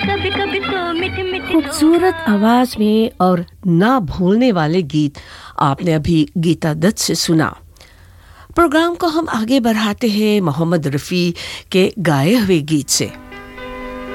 कभी कभी तो मीठी मीठी खूबसूरत आवाज में और ना भूलने वाले गीत आपने अभी गीता दत्त से सुना। प्रोग्राम को हम आगे बढ़ाते हैं मोहम्मद रफ़ी के गाए हुए गीत से।